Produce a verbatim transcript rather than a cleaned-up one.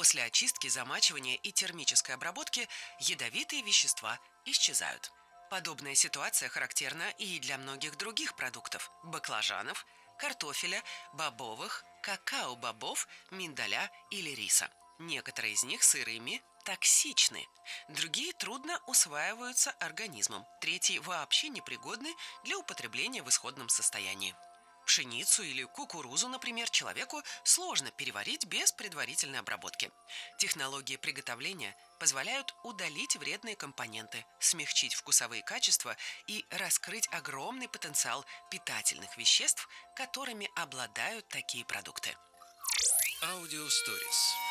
После очистки, замачивания и термической обработки ядовитые вещества исчезают. Подобная ситуация характерна и для многих других продуктов – баклажанов, картофеля, бобовых, какао-бобов, миндаля или риса. Некоторые из них сырыми токсичны, другие трудно усваиваются организмом, третьи вообще непригодны для употребления в исходном состоянии. Пшеницу или кукурузу, например, человеку сложно переварить без предварительной обработки. Технологии приготовления позволяют удалить вредные компоненты, смягчить вкусовые качества и раскрыть огромный потенциал питательных веществ, которыми обладают такие продукты. Аудио Stories.